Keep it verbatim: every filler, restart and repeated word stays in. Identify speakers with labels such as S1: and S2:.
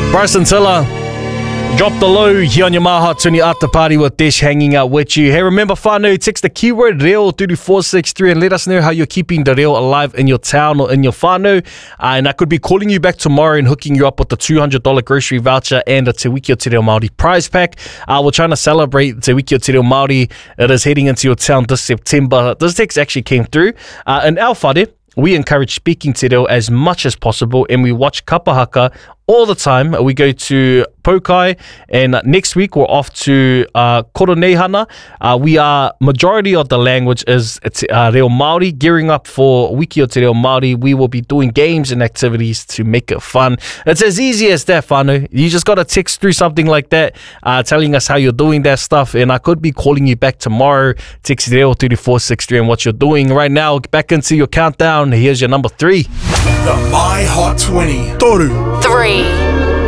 S1: Bryson Tiller, drop the low here on your Maha twenty after party with Dish hanging out with you. Hey, remember, whānau, text the keyword reo two four six three and let us know how you're keeping the reo alive in your town or in your whānau. Uh, and I could be calling you back tomorrow and hooking you up with the two hundred dollars grocery voucher and a Te Wiki o Te Reo Māori prize pack. Uh, we're trying to celebrate Te Wiki o Te Reo Māori. It is heading into your town this September. This text actually came through. Uh, in our whare, we encourage speaking te reo as much as possible, and we watch kapahaka all the time. We go to Pokai, and next week we're off to uh, Koroneihana. Uh, we are, majority of the language is uh, Reo Māori, gearing up for Wiki o Te Reo Māori. We will be doing games and activities to make it fun. It's as easy as that, whānau. You just got to text through something like that, uh, telling us how you're doing that stuff, and I could be calling you back tomorrow. Text Reo two four six three and what you're doing right now. Back into your countdown. Here's your number three.
S2: The My Hot twenty.
S3: Toru.
S4: Three.